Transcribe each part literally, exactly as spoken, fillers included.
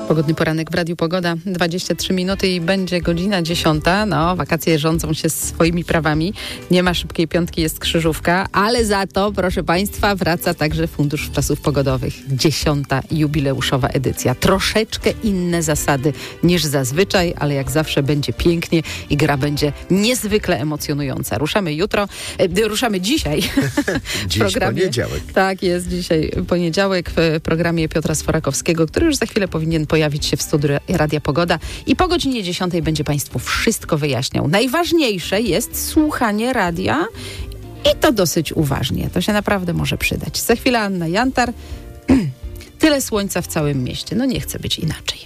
Pogodny poranek w Radiu Pogoda, dwadzieścia trzy minuty i będzie godzina dziesiąta. No, wakacje rządzą się swoimi prawami. Nie ma szybkiej piątki, jest krzyżówka, ale za to, proszę Państwa, wraca także Fundusz Czasów Pogodowych. Dziesiąta jubileuszowa edycja. Troszeczkę inne zasady niż zazwyczaj, ale jak zawsze będzie pięknie i gra będzie niezwykle emocjonująca. Ruszamy jutro, e, ruszamy dzisiaj. Dziś programie, poniedziałek. Tak, jest dzisiaj poniedziałek w programie Piotra Sforakowskiego, który już za chwilę powinien pojawić się w studiu Radia Pogoda i po godzinie dziesiątej będzie Państwu wszystko wyjaśniał. Najważniejsze jest słuchanie radia i to dosyć uważnie. To się naprawdę może przydać. Za chwilę Anna Jantar. Tyle słońca w całym mieście. No nie chce być inaczej.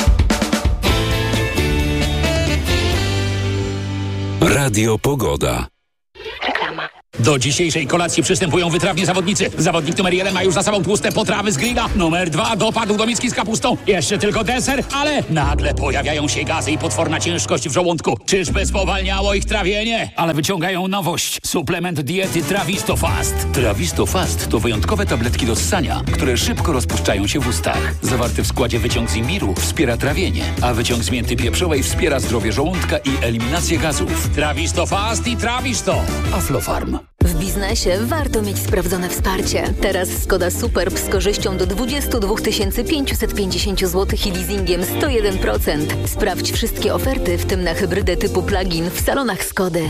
Radio Pogoda. Reklama. Do dzisiejszej kolacji przystępują wytrawni zawodnicy. Zawodnik numer jeden ma już za sobą tłuste potrawy z grilla. Numer dwa dopadł do miski z kapustą. Jeszcze tylko deser, ale nagle pojawiają się gazy i potworna ciężkość w żołądku. Czyżby spowalniało ich trawienie? Ale wyciągają nowość. Suplement diety Trawisto Fast. Trawisto Fast to wyjątkowe tabletki do ssania, które szybko rozpuszczają się w ustach. Zawarty w składzie wyciąg z imbiru wspiera trawienie, a wyciąg z mięty pieprzowej wspiera zdrowie żołądka i eliminację gazów. Trawisto Fast i Trawisto. Aflofarm. W biznesie warto mieć sprawdzone wsparcie. Teraz Skoda Superb z korzyścią do dwadzieścia dwa tysiące pięćset pięćdziesiąt złotych i leasingiem sto jeden procent. Sprawdź wszystkie oferty, w tym na hybrydę typu plug-in w salonach Skody.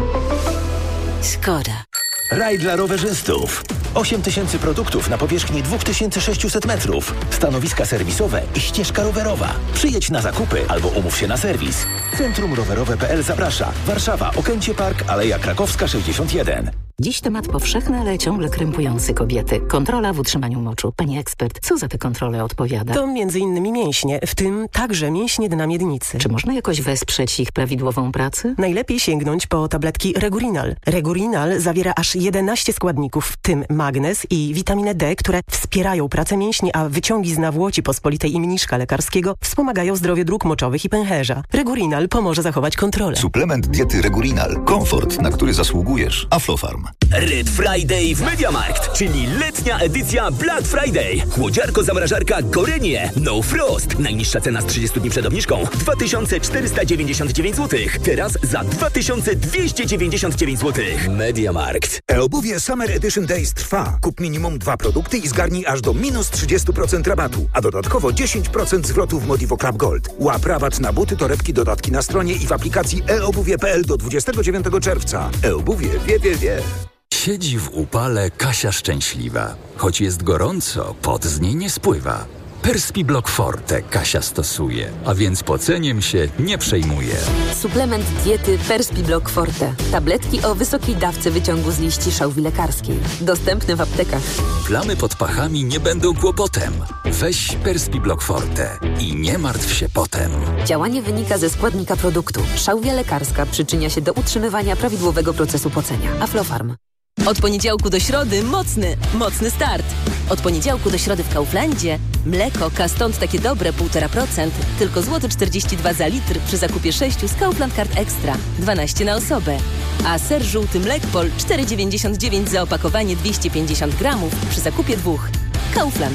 Skoda. Raj dla rowerzystów. osiem tysięcy produktów na powierzchni dwa tysiące sześćset metrów. Stanowiska serwisowe i ścieżka rowerowa. Przyjedź na zakupy albo umów się na serwis. Centrum Rowerowe kropka p l zaprasza. Warszawa, Okęcie Park, Aleja Krakowska sześćdziesiąt jeden. Dziś temat powszechny, ale ciągle krępujący kobiety. Kontrola w utrzymaniu moczu. Pani ekspert, co za te kontrole odpowiada? To między innymi mięśnie, w tym także mięśnie dna miednicy. Czy można jakoś wesprzeć ich prawidłową pracę? Najlepiej sięgnąć po tabletki Regurinal. Regurinal zawiera aż jedenaście składników, w tym magnez i witaminę D, które wspierają pracę mięśni, a wyciągi z nawłoci pospolitej i mniszka lekarskiego wspomagają zdrowie dróg moczowych i pęcherza. Regurinal pomoże zachować kontrolę. Suplement diety Regurinal. Komfort, na który zasługujesz. Aflofarm. Red Friday w MediaMarkt, czyli letnia edycja Black Friday. Chłodziarko-zamrażarka Gorynie No Frost. Najniższa cena z trzydziestu dni przed obniżką dwa tysiące czterysta dziewięćdziesiąt dziewięć złotych. Teraz za dwa tysiące dwieście dziewięćdziesiąt dziewięć złotych. MediaMarkt. E-obuwie Summer Edition Days trwa. Kup minimum dwa produkty i zgarnij aż do minus trzydzieści procent rabatu, a dodatkowo dziesięć procent zwrotu w Modivo Club Gold. Łap rabat na buty, torebki, dodatki na stronie i w aplikacji e obuwie kropka p l do dwudziestego dziewiątego czerwca. E-obuwie wie, wie, wie. Siedzi w upale Kasia szczęśliwa. Choć jest gorąco, pot z niej nie spływa. Perspiblock Forte Kasia stosuje, a więc poceniem się nie przejmuje. Suplement diety Perspiblock Forte. Tabletki o wysokiej dawce wyciągu z liści szałwi lekarskiej. Dostępne w aptekach. Plamy pod pachami nie będą kłopotem. Weź Perspiblock Forte i nie martw się potem. Działanie wynika ze składnika produktu. Szałwia lekarska przyczynia się do utrzymywania prawidłowego procesu pocenia. Aflofarm. Od poniedziałku do środy mocny, mocny start. Od poniedziałku do środy w Kauflandzie mleko Kastąd takie dobre półtora procent, tylko złoty czterdzieści dwa za litr przy zakupie sześciu z Kaufland Card Extra, dwanaście na osobę. A ser żółty Mlekpol cztery dziewięćdziesiąt dziewięć za opakowanie dwieście pięćdziesiąt gramów przy zakupie dwóch. Kaufland.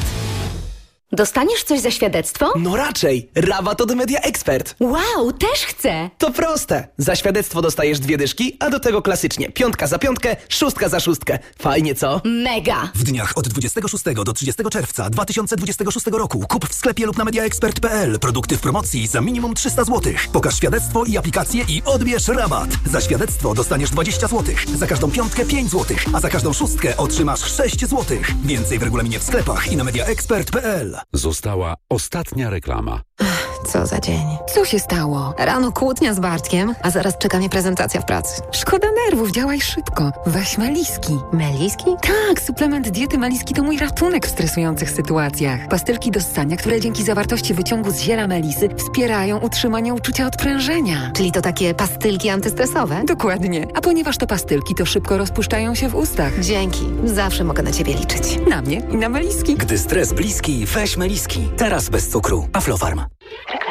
Dostaniesz coś za świadectwo? No raczej! Rabat od Media Expert. Wow, też chcę! To proste. Za świadectwo dostajesz dwie dyszki, a do tego klasycznie piątka za piątkę, szóstka za szóstkę. Fajnie, co? Mega! W dniach od dwudziestego szóstego do trzydziestego czerwca dwa tysiące dwudziestego szóstego roku kup w sklepie lub na mediaexpert kropka p l produkty w promocji za minimum trzysta złotych. Pokaż świadectwo i aplikację i odbierz rabat. Za świadectwo dostaniesz dwadzieścia złotych, za każdą piątkę pięć złotych, a za każdą szóstkę otrzymasz sześć złotych. Więcej w regulaminie w sklepach i na mediaexpert kropka p l. Została ostatnia reklama. Co za dzień. Co się stało? Rano kłótnia z Bartkiem, a zaraz czeka mnie prezentacja w pracy. Szkoda nerwów, działaj szybko. Weź Meliski. Meliski? Tak, suplement diety Meliski to mój ratunek w stresujących sytuacjach. Pastylki do ssania, które dzięki zawartości wyciągu z ziela melisy wspierają utrzymanie uczucia odprężenia. Czyli to takie pastylki antystresowe? Dokładnie. A ponieważ to pastylki, to szybko rozpuszczają się w ustach. Dzięki. Zawsze mogę na ciebie liczyć. Na mnie i na Meliski. Gdy stres bliski, weź Meliski. Teraz bez cukru. Aflofarm.